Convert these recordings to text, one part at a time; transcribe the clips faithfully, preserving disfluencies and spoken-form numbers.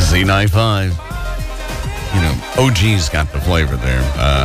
Z ninety-five. You know, O G's got the flavor there.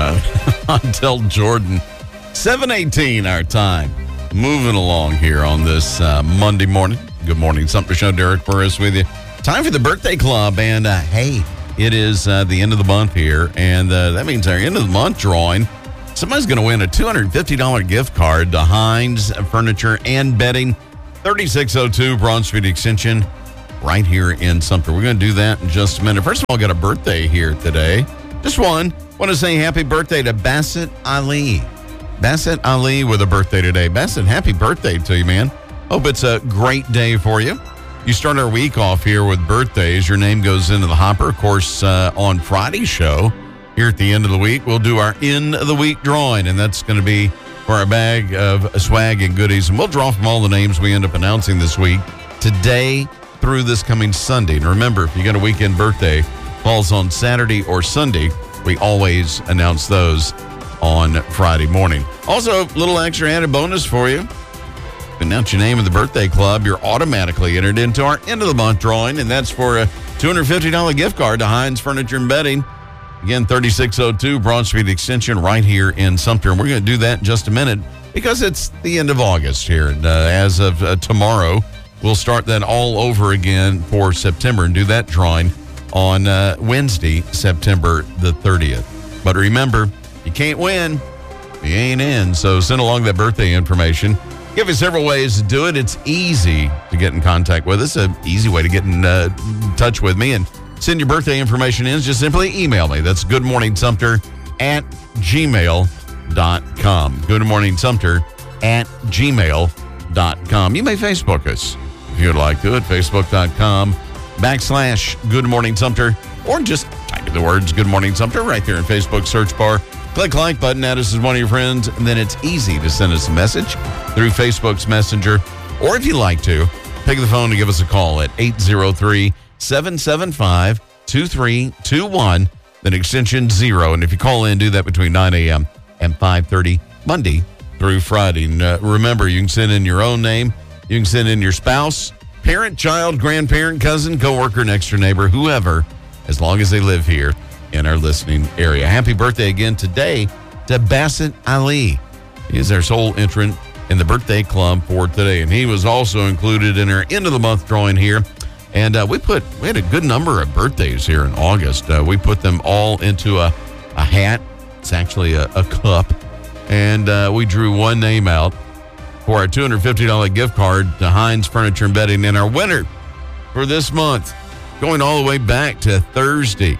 Uh, Until Jordan. seven eighteen our time. Moving along here on this uh, Monday morning. Good morning. Sumter Show. Derek Burris with you. Time for the birthday club. And uh, hey, it is uh, the end of the month here. And uh, that means our end of the month drawing. Somebody's going to win a two hundred fifty dollars gift card to Heinz Furniture and Bedding. thirty-six oh two Broad Street Extension. Right here in Sumter. We're going to do that in just a minute. First of all, got a birthday here today. Just one. Want to say happy birthday to Bassett Ali. Bassett Ali with a birthday today. Bassett, happy birthday to you, man. Hope it's a great day for you. You start our week off here with birthdays. Your name goes into the hopper. Of course, uh, on Friday's show, here at the end of the week, we'll do our end of the week drawing, and that's going to be for our bag of swag and goodies. And we'll draw from all the names we end up announcing this week. Today, through this coming Sunday. And remember, if you got a weekend birthday, falls on Saturday or Sunday, we always announce those on Friday morning. Also, a little extra added bonus for you. If you announce your name in the birthday club, you're automatically entered into our end of the month drawing, and that's for a two hundred fifty dollars gift card to Heinz Furniture and Bedding. Again, thirty-six oh two Broad Street Extension right here in Sumter. And we're going to do that in just a minute because it's the end of August here. And uh, as of uh, tomorrow, we'll start that all over again for September and do that drawing on uh, Wednesday, September the thirtieth. But remember, you can't win if you ain't in. So send along that birthday information. Give you several ways to do it. It's easy to get in contact with us. An easy way to get in uh, touch with me and send your birthday information in. Just simply email me. That's goodmorningsumter at gmail dot com. Goodmorningsumter at gmail dot com. You may Facebook us if you'd like to at facebook.com backslash Good Morning Sumter, or just type in the words Good Morning Sumter right there in Facebook search bar. Click like button, add us as one of your friends, and then it's easy to send us a message through Facebook's Messenger. Or if you like to, pick the phone and give us a call at eight zero three, seven seven five, two three two one, then extension zero. And if you call in, do that between nine a.m. and five thirty, Monday through Friday. And uh, remember, you can send in your own name. You can send in your spouse, parent, child, grandparent, cousin, coworker, next door neighbor, whoever, as long as they live here in our listening area. Happy birthday again today to Bassett Ali. He is our sole entrant in the birthday club for today, and he was also included in our end of the month drawing here. And uh, we put we had a good number of birthdays here in August. Uh, we put them all into a, a hat. It's actually a, a cup, and uh, we drew one name out for our two hundred fifty dollars gift card to Heinz Furniture and Bedding. And our winner for this month, going all the way back to Thursday,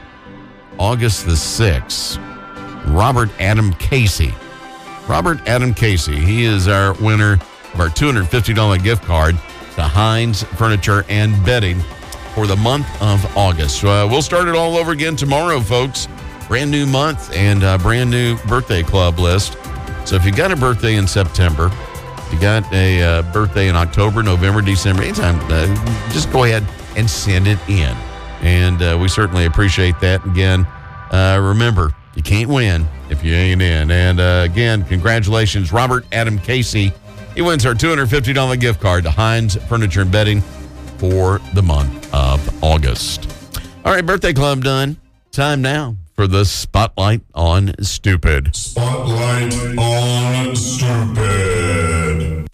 August the sixth, Robert Adam Casey. Robert Adam Casey, he is our winner of our two hundred fifty dollars gift card to Heinz Furniture and Bedding for the month of August. So, uh, we'll start it all over again tomorrow, folks. Brand new month and a brand new birthday club list. So if you got a birthday in September, you got a uh, birthday in October, November, December, anytime, uh, just go ahead and send it in. And uh, we certainly appreciate that. Again, uh, remember, you can't win if you ain't in. And uh, again, congratulations, Robert Adam Casey. He wins our two hundred fifty dollars gift card to Heinz Furniture and Bedding for the month of August. All right, birthday club done. Time now for the Spotlight on Stupid. Spotlight on Stupid.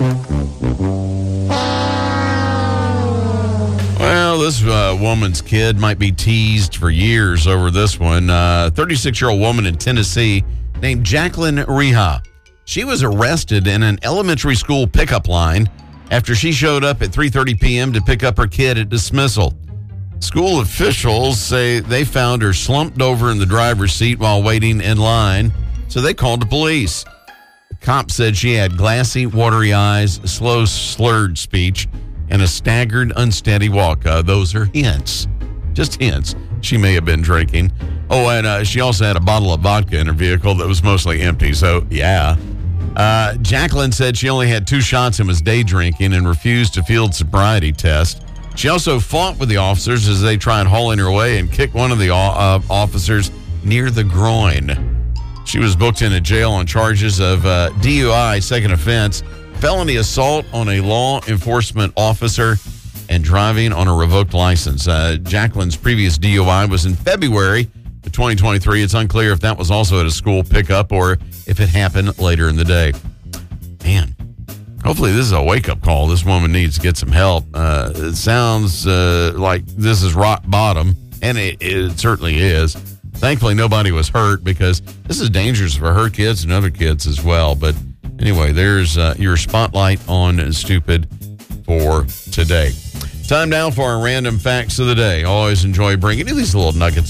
Well, this uh, woman's kid might be teased for years over this one. Uh, thirty-six-year-old woman in Tennessee named Jacqueline Reha. She was arrested in an elementary school pickup line after she showed up at three thirty p.m. to pick up her kid at dismissal. School officials say they found her slumped over in the driver's seat while waiting in line, so they called the police. The cop said she had glassy, watery eyes, slow, slurred speech, and a staggered, unsteady walk. Uh, those are hints. Just hints. She may have been drinking. Oh, and uh, she also had a bottle of vodka in her vehicle that was mostly empty, so yeah. Uh, Jacqueline said she only had two shots and was day drinking and refused to field sobriety test. She also fought with the officers as they tried hauling her away and kicked one of the uh, officers near the groin. She was booked into jail on charges of uh, D U I, second offense, felony assault on a law enforcement officer, and driving on a revoked license. Uh, Jacqueline's previous D U I was in February of twenty twenty-three. It's unclear if that was also at a school pickup or if it happened later in the day. Man, hopefully this is a wake-up call. This woman needs to get some help. Uh, it sounds uh, like this is rock bottom, and it, it certainly is. Thankfully, nobody was hurt because this is dangerous for her kids and other kids as well. But anyway, there's uh, your spotlight on Stupid for today. Time now for our random facts of the day. Always enjoy bringing you these little nuggets